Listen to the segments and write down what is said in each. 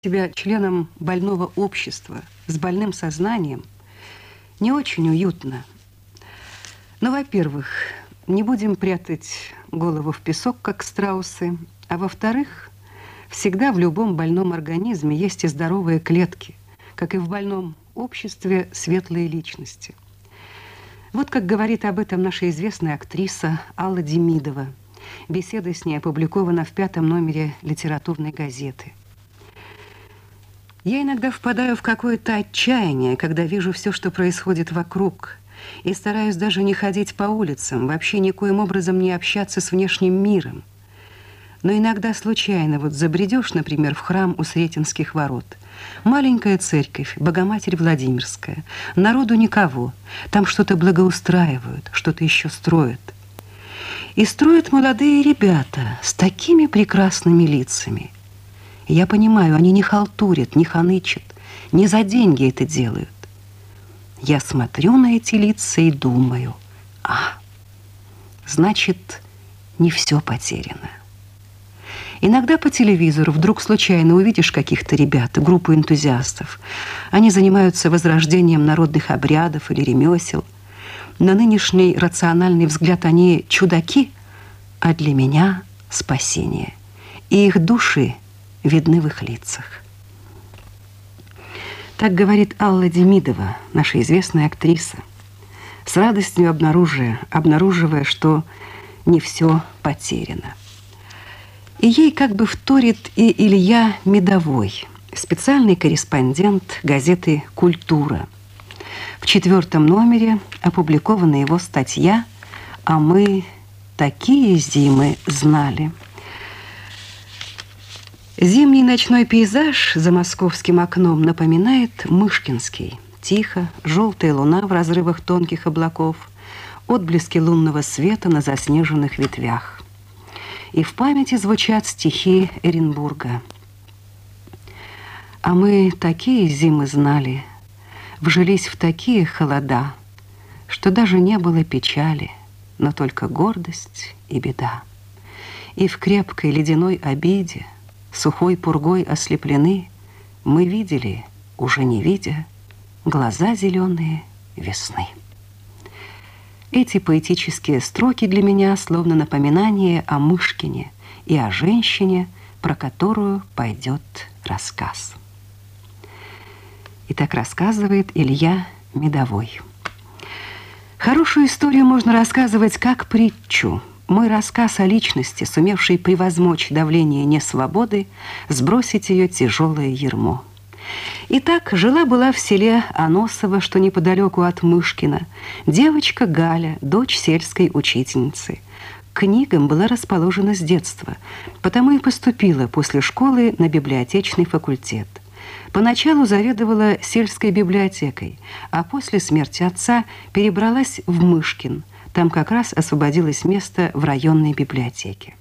Себя членом больного общества с больным сознанием не очень уютно. Но, во-первых, не будем прятать голову в песок, как страусы, а во-вторых, всегда в любом больном организме есть и здоровые клетки, как и в больном обществе светлые личности. Вот как говорит об этом наша известная актриса Алла Демидова. Беседа с ней опубликована в 5-м номере литературной газеты. Я иногда впадаю в какое-то отчаяние, когда вижу все, что происходит вокруг, и стараюсь даже не ходить по улицам, вообще никоим образом не общаться с внешним миром. Но иногда случайно забредешь, например, в храм у Сретенских ворот. Маленькая церковь, Богоматерь Владимирская. Народу никого. Там что-то благоустраивают, что-то еще строят. И строят молодые ребята с такими прекрасными лицами. Я понимаю, они не халтурят, не ханычат, не за деньги это делают. Я смотрю на эти лица и думаю, значит, не все потеряно. Иногда по телевизору вдруг случайно увидишь каких-то ребят, группу энтузиастов. Они занимаются возрождением народных обрядов или ремесел. На нынешний рациональный взгляд они чудаки, а для меня спасение. И их души видны в их лицах. Так говорит Алла Демидова, наша известная актриса, с радостью обнаруживая, что не все потеряно. И ей как бы вторит и Илья Медовой, специальный корреспондент газеты «Культура». В 4-м номере опубликована его статья «А мы такие зимы знали». Зимний ночной пейзаж за московским окном напоминает мышкинский. Тихо, желтая луна в разрывах тонких облаков, отблески лунного света на заснеженных ветвях. И в памяти звучат стихи Эренбурга. А мы такие зимы знали, вжились в такие холода, что даже не было печали, но только гордость и беда. И в крепкой ледяной обиде, сухой пургой ослеплены, мы видели, уже не видя, глаза зеленые весны. Эти поэтические строки для меня словно напоминание о Мышкине и о женщине, про которую пойдет рассказ. И так рассказывает Илья Медовой. Хорошую историю можно рассказывать как притчу. Мой рассказ о личности, сумевшей превозмочь давление несвободы, сбросить ее тяжелое ярмо. Итак, жила-была в селе Аносово, что неподалеку от Мышкина, девочка Галя, дочь сельской учительницы. К книгам была расположена с детства, потому и поступила после школы на библиотечный факультет. Поначалу заведовала сельской библиотекой, а после смерти отца перебралась в Мышкин. Там как раз освободилось место в районной библиотеке.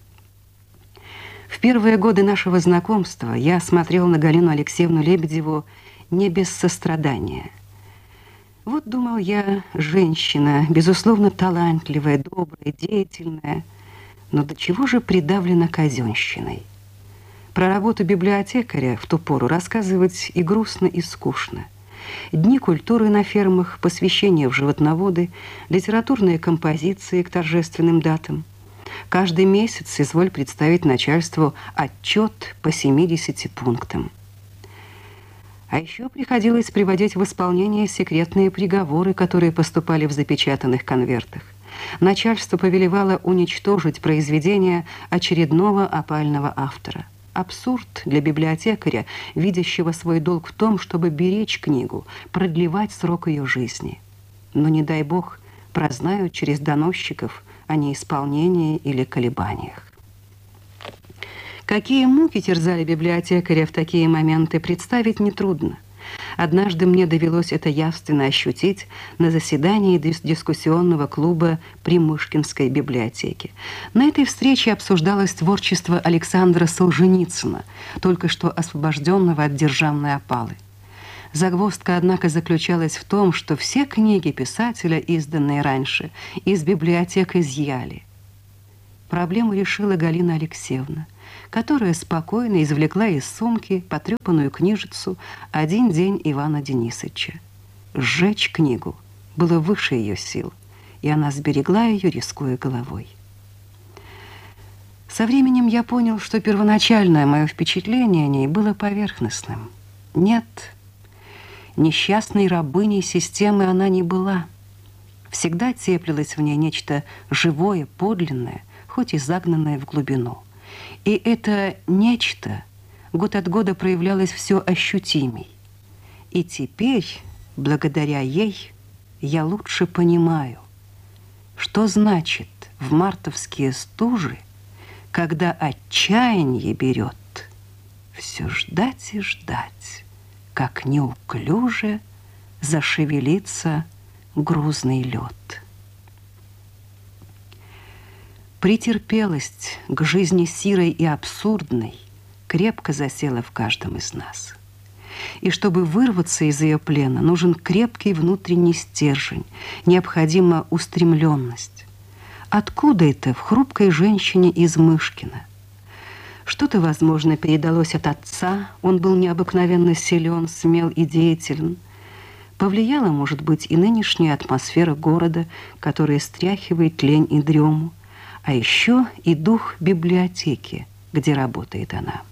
В первые годы нашего знакомства я смотрел на Галину Алексеевну Лебедеву не без сострадания. Вот, думал я, женщина, безусловно, талантливая, добрая, деятельная, но до чего же придавлена казенщиной. Про работу библиотекаря в ту пору рассказывать и грустно, и скучно. Дни культуры на фермах, посвящение в животноводы, литературные композиции к торжественным датам. Каждый месяц изволь представить начальству отчет по 70 пунктам. А еще приходилось приводить в исполнение секретные приговоры, которые поступали в запечатанных конвертах. Начальство повелевало уничтожить произведение очередного опального автора. Абсурд для библиотекаря, видящего свой долг в том, чтобы беречь книгу, продлевать срок ее жизни. Но, не дай бог, прознают через доносчиков о неисполнении или колебаниях. Какие муки терзали библиотекаря в такие моменты, представить нетрудно. Однажды мне довелось это явственно ощутить на заседании дискуссионного клуба при Мышкинской библиотеке. На этой встрече обсуждалось творчество Александра Солженицына, только что освобожденного от державной опалы. Загвоздка, однако, заключалась в том, что все книги писателя, изданные раньше, из библиотек изъяли. Проблему решила Галина Алексеевна. которая спокойно извлекла из сумки потрепанную книжицу «Один день Ивана Денисовича». Сжечь книгу было выше ее сил, и она сберегла ее, рискуя головой. Со временем я понял, что первоначальное мое впечатление о ней было поверхностным. Нет, несчастной рабыней системы она не была. Всегда теплилось в ней нечто живое, подлинное, хоть и загнанное в глубину. И это нечто год от года проявлялось все ощутимей. И теперь, благодаря ей, я лучше понимаю, что значит в мартовские стужи, когда отчаяние берет, все ждать и ждать, как неуклюже зашевелится грузный лед. Претерпелость к жизни сирой и абсурдной крепко засела в каждом из нас. И чтобы вырваться из ее плена, нужен крепкий внутренний стержень, необходима устремленность. Откуда это в хрупкой женщине из Мышкина? Что-то, возможно, передалось от отца, он был необыкновенно силен, смел и деятелен. Повлияла, может быть, и нынешняя атмосфера города, которая стряхивает лень и дрему, а еще и дух библиотеки, где работает она.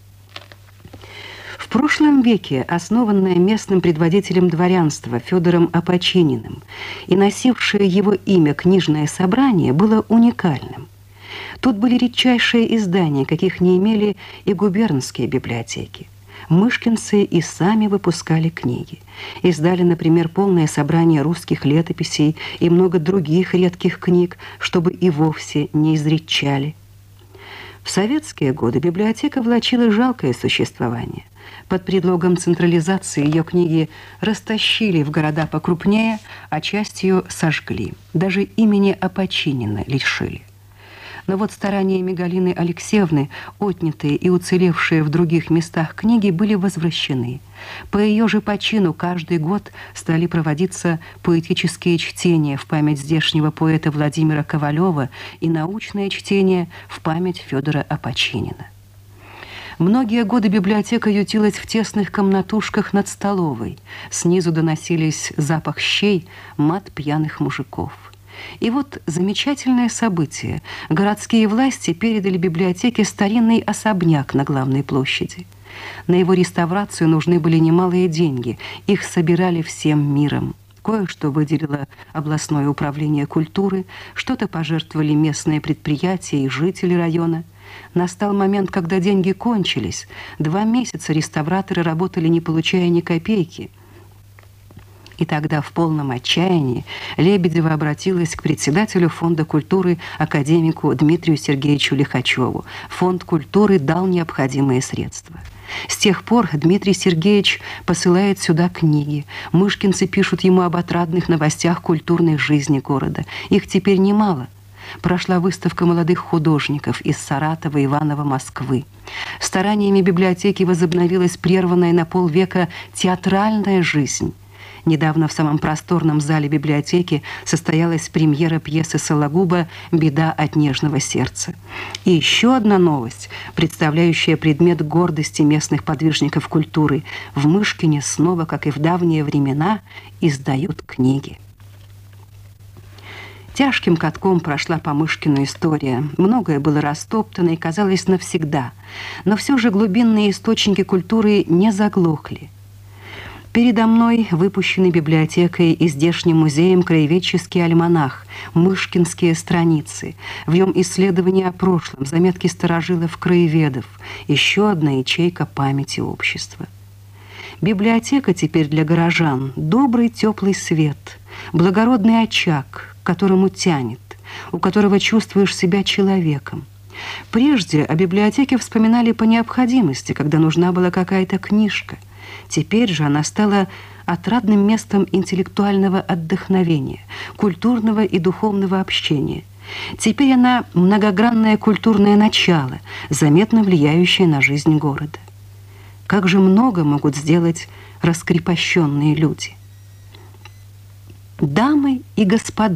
В прошлом веке, основанное местным предводителем дворянства Федором Опочининым и носившее его имя книжное собрание, было уникальным. Тут были редчайшие издания, каких не имели и губернские библиотеки. Мышкинцы и сами выпускали книги. Издали, например, полное собрание русских летописей и много других редких книг, чтобы и вовсе не изречали. В советские годы библиотека влачила жалкое существование. Под предлогом централизации ее книги растащили в города покрупнее, а часть ее сожгли. Даже имени Опочинина лишили. Но вот стараниями Галины Алексеевны отнятые и уцелевшие в других местах книги были возвращены. По ее же почину каждый год стали проводиться поэтические чтения в память здешнего поэта Владимира Ковалева и научное чтение в память Федора Опочинина. Многие годы библиотека ютилась в тесных комнатушках над столовой. Снизу доносились запах щей, мат пьяных мужиков. И вот замечательное событие. Городские власти передали библиотеке старинный особняк на главной площади. На его реставрацию нужны были немалые деньги. Их собирали всем миром. Кое-что выделило областное управление культуры, что-то пожертвовали местные предприятия и жители района. Настал момент, когда деньги кончились. 2 месяца реставраторы работали, не получая ни копейки. И тогда в полном отчаянии Лебедева обратилась к председателю Фонда культуры академику Дмитрию Сергеевичу Лихачеву. Фонд культуры дал необходимые средства. С тех пор Дмитрий Сергеевич посылает сюда книги. Мышкинцы пишут ему об отрадных новостях культурной жизни города. Их теперь немало. Прошла выставка молодых художников из Саратова, Иванова, Москвы. Стараниями библиотеки возобновилась прерванная на полвека театральная жизнь. Недавно в самом просторном зале библиотеки состоялась премьера пьесы Сологуба «Беда от нежного сердца». И еще одна новость, представляющая предмет гордости местных подвижников культуры. В Мышкине снова, как и в давние времена, издают книги. Тяжким катком прошла по Мышкину история. Многое было растоптано и казалось навсегда. Но все же глубинные источники культуры не заглохли. Передо мной выпущенный библиотекой и здешним музеем краеведческий альманах «Мышкинские страницы». В нем исследования о прошлом, заметки старожилов-краеведов, еще одна ячейка памяти общества. Библиотека теперь для горожан – добрый теплый свет, благородный очаг, к которому тянет, у которого чувствуешь себя человеком. Прежде о библиотеке вспоминали по необходимости, когда нужна была какая-то книжка. Теперь же она стала отрадным местом интеллектуального отдохновения, культурного и духовного общения. Теперь она многогранное культурное начало, заметно влияющее на жизнь города. Как же много могут сделать раскрепощенные люди. Дамы и господа,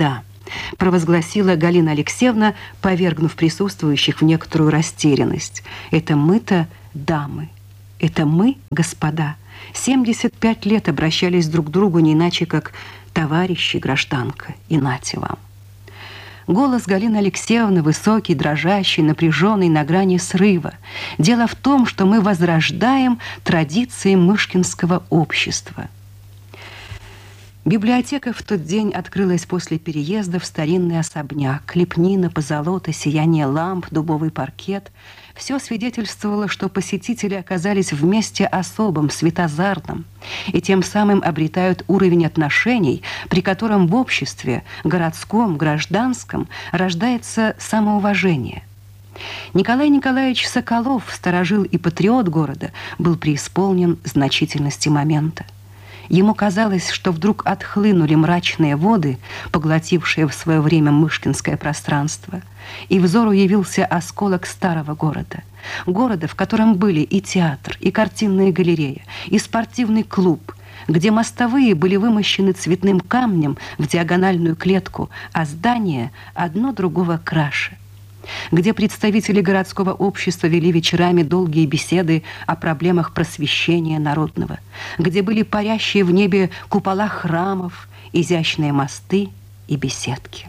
провозгласила Галина Алексеевна, повергнув присутствующих в некоторую растерянность. Это мы-то дамы, это мы, господа, 75 лет обращались друг к другу не иначе, как товарищи, гражданка, и нате вам. Голос Галины Алексеевны высокий, дрожащий, напряженный, на грани срыва. Дело в том, что мы возрождаем традиции мышкинского общества. Библиотека в тот день открылась после переезда в старинный особняк. Лепнина, позолота, сияние ламп, дубовый паркет. Все свидетельствовало, что посетители оказались в месте особом, светозарном, и тем самым обретают уровень отношений, при котором в обществе, городском, гражданском, рождается самоуважение. Николай Николаевич Соколов, сторожил и патриот города, был преисполнен значительности момента. Ему казалось, что вдруг отхлынули мрачные воды, поглотившие в свое время мышкинское пространство, и взору явился осколок старого города. Города, в котором были и театр, и картинная галерея, и спортивный клуб, где мостовые были вымощены цветным камнем в диагональную клетку, а здания одно другого краше, где представители городского общества вели вечерами долгие беседы о проблемах просвещения народного, где были парящие в небе купола храмов, изящные мосты и беседки.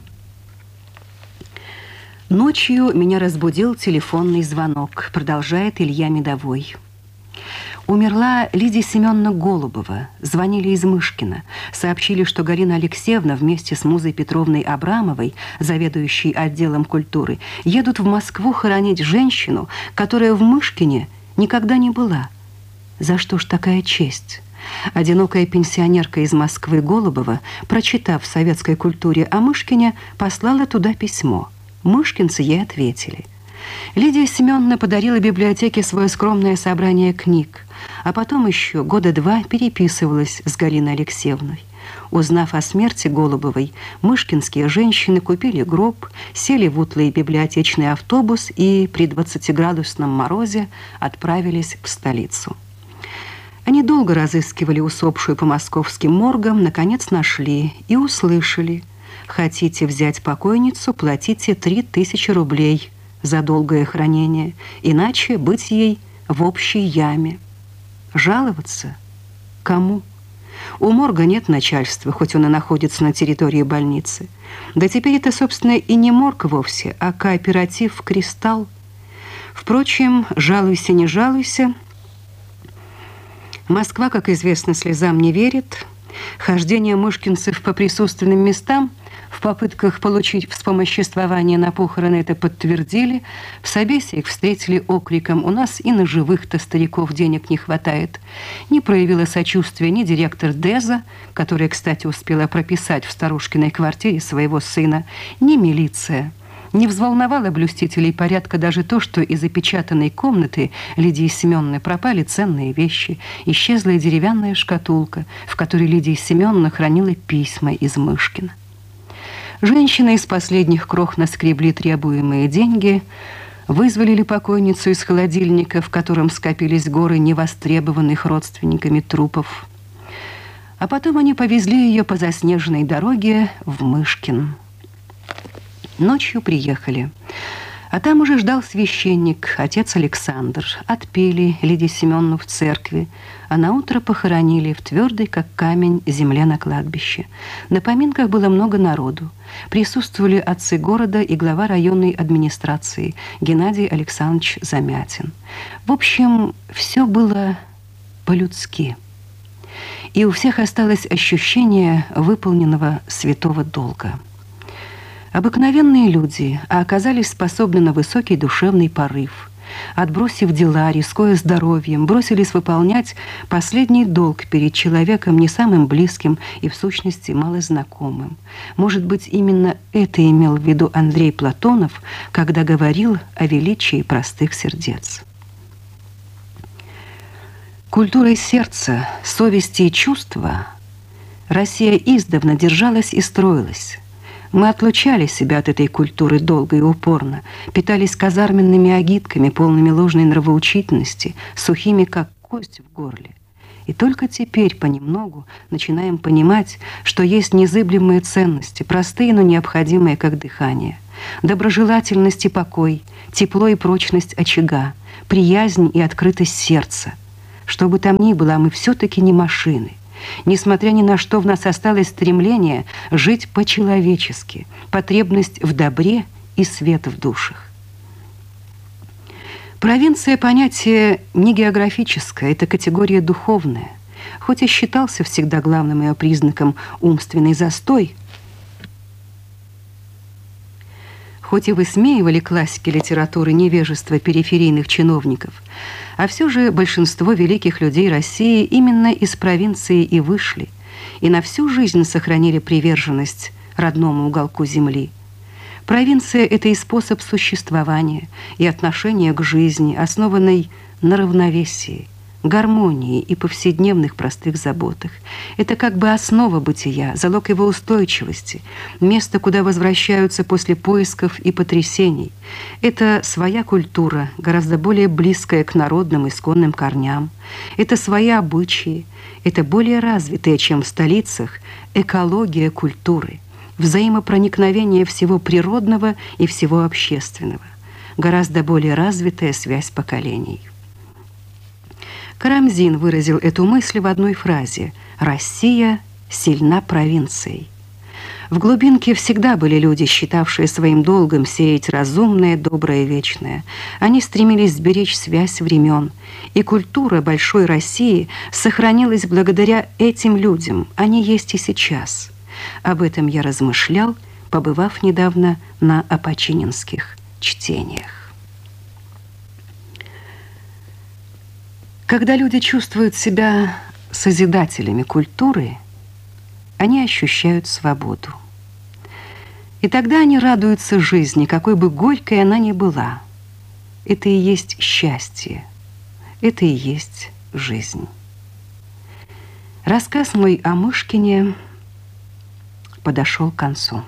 Ночью меня разбудил телефонный звонок, продолжает Илья Медовой. Умерла Лидия Семеновна Голубова. Звонили из Мышкина. Сообщили, что Галина Алексеевна вместе с Музой Петровной Абрамовой, заведующей отделом культуры, едут в Москву хоронить женщину, которая в Мышкине никогда не была. За что ж такая честь? Одинокая пенсионерка из Москвы Голубова, прочитав в советской культуре о Мышкине, послала туда письмо. Мышкинцы ей ответили. Лидия Семеновна подарила библиотеке свое скромное собрание книг, а потом еще года 2 переписывалась с Галиной Алексеевной. Узнав о смерти Голубовой, мышкинские женщины купили гроб, сели в утлый библиотечный автобус и при 20-градусном морозе отправились в столицу. Они долго разыскивали усопшую по московским моргам, наконец нашли и услышали: хотите взять покойницу, платите 3000 рублей за долгое хранение, иначе быть ей в общей яме. Жаловаться? Кому? У морга нет начальства, хоть он и находится на территории больницы. Да теперь это, собственно, и не морг вовсе, а кооператив «Кристалл». Впрочем, жалуйся, не жалуйся. Москва, как известно, слезам не верит. Хождение мышкинцев по присутственным местам в попытках получить вспомоществование на похороны это подтвердили. В собесе их встретили окриком: «У нас и на живых-то стариков денег не хватает». Не проявила сочувствия ни директор ДЭЗа, которая, кстати, успела прописать в старушкиной квартире своего сына, ни милиция. Не взволновало блюстителей порядка даже то, что из опечатанной комнаты Лидии Семеновны пропали ценные вещи. Исчезла и деревянная шкатулка, в которой Лидия Семеновна хранила письма из Мышкина. Женщины из последних крох наскребли требуемые деньги, вызволили покойницу из холодильника, в котором скопились горы невостребованных родственниками трупов. А потом они повезли ее по заснеженной дороге в Мышкин. Ночью приехали. А там уже ждал священник, отец Александр. Отпели Лидию Семеновну в церкви, а наутро похоронили в твердой, как камень, земле на кладбище. На поминках было много народу. Присутствовали отцы города и глава районной администрации Геннадий Александрович Замятин. В общем, все было по-людски. И у всех осталось ощущение выполненного святого долга. Обыкновенные люди, а оказались способны на высокий душевный порыв. Отбросив дела, рискуя здоровьем, бросились выполнять последний долг перед человеком не самым близким и, в сущности, малознакомым. Может быть, именно это имел в виду Андрей Платонов, когда говорил о величии простых сердец. Культурой сердца, совести и чувства Россия издавна держалась и строилась. Мы отлучали себя от этой культуры долго и упорно, питались казарменными агитками, полными ложной нравоучительности, сухими, как кость в горле. И только теперь понемногу начинаем понимать, что есть незыблемые ценности, простые, но необходимые, как дыхание. Доброжелательность и покой, тепло и прочность очага, приязнь и открытость сердца. Что бы там ни было, мы все-таки не машины. Несмотря ни на что, в нас осталось стремление жить по-человечески, потребность в добре и свет в душах. Провинция – понятие не географическое, это категория духовная. Хоть и считался всегда главным ее признаком умственный застой, хоть и высмеивали классики литературы невежество периферийных чиновников, а все же большинство великих людей России именно из провинции и вышли, и на всю жизнь сохранили приверженность родному уголку земли. Провинция – это и способ существования, и отношения к жизни, основанной на равновесии, гармонии и повседневных простых заботах. Это как бы основа бытия, залог его устойчивости, место, куда возвращаются после поисков и потрясений. Это своя культура, гораздо более близкая к народным исконным корням. Это свои обычаи, это более развитая, чем в столицах, экология культуры, взаимопроникновение всего природного и всего общественного, гораздо более развитая связь поколений. Карамзин выразил эту мысль в одной фразе: «Россия сильна провинцией». В глубинке всегда были люди, считавшие своим долгом сеять разумное, доброе, вечное. Они стремились сберечь связь времен, и культура большой России сохранилась благодаря этим людям. Они есть и сейчас. Об этом я размышлял, побывав недавно на опочининских чтениях. Когда люди чувствуют себя созидателями культуры, они ощущают свободу. И тогда они радуются жизни, какой бы горькой она ни была. Это и есть счастье, это и есть жизнь. Рассказ мой о Мышкине подошел к концу.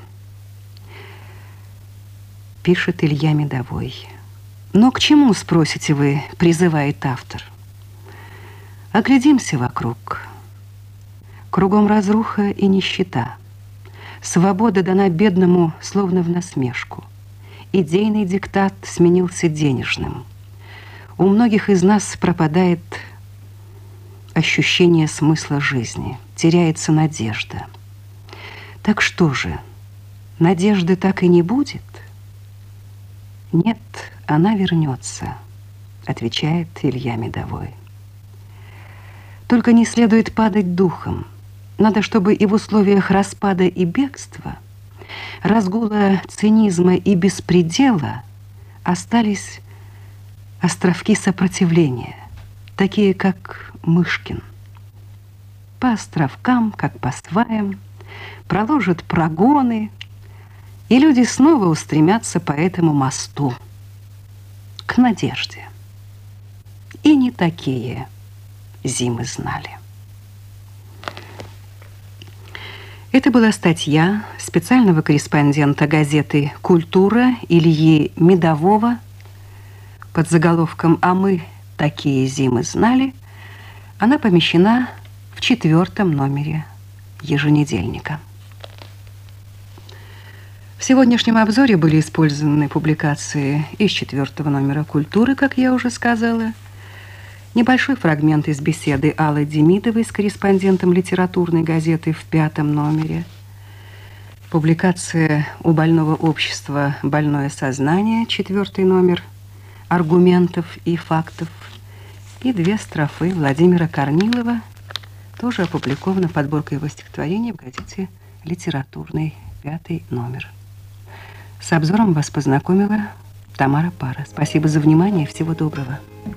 Пишет Илья Медовой. Но к чему, спросите вы, призывает автор? Оглядимся вокруг. Кругом разруха и нищета. Свобода дана бедному, словно в насмешку. Идейный диктат сменился денежным. У многих из нас пропадает ощущение смысла жизни, теряется надежда. Так что же, надежды так и не будет? Нет, она вернется, отвечает Илья Медовой. Только не следует падать духом. Надо, чтобы и в условиях распада и бегства, разгула цинизма и беспредела остались островки сопротивления, такие как Мышкин. По островкам, как по сваям, проложат прогоны, и люди снова устремятся по этому мосту к надежде. И не такие зимы знали. Это была статья специального корреспондента газеты «Культура» Ильи Медового под заголовком «А мы такие зимы знали». Она помещена в 4-м номере еженедельника. В сегодняшнем обзоре были использованы публикации из 4-го номера «Культуры», как я уже сказала, небольшой фрагмент из беседы Аллы Демидовой с корреспондентом литературной газеты в 5-м номере, публикация у Больного общества «Больное сознание», 4-й номер, аргументов и фактов, и 2 строфы Владимира Корнилова, тоже опубликована подборка его стихотворений в газете «Литературный», 5-й номер. С обзором вас познакомила Тамара Пара. Спасибо за внимание и всего доброго.